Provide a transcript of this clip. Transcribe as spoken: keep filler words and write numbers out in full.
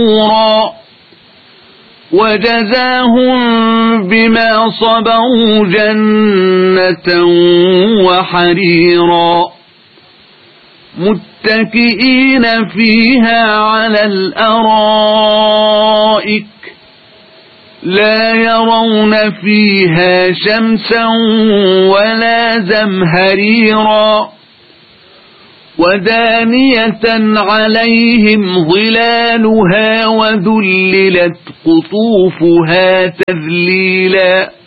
وجزاهم بما صبروا جنة وحريرا متكئين فيها على الأرائك لا يرون فيها شمسا ولا زمهريرا ودانية عليهم ظلالها وذللت قطوفها تذليلا